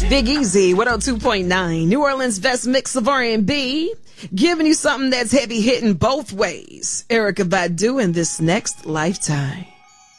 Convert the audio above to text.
Big Easy, 102.9, New Orleans' best mix of R&B, giving you something that's heavy hitting both ways. Erykah Badu in This Next Lifetime.